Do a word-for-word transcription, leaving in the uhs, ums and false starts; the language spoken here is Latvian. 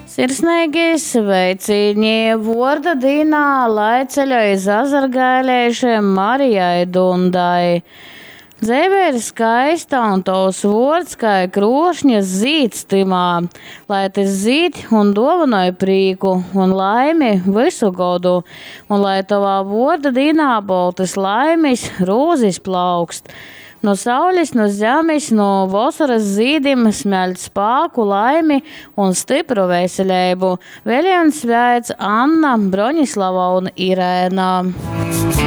Sirsnīgi sveicieni vorda dīnā, lai ceļojas azargailēšiem Marijai Dundai. Dzeive ir skaista un tos vords kai krošņas zīds timā, lai tas zīd un dovanoja prīku un laimi visu godu, un lai tavā vorda dīnā boltas laimis rūzis plaukst. No saules, no zemes, no vasaras zīdim smeļt spāku, laimi un stipru veseleibu. Vēl viens svēts Anna, Broņislava un Irēna.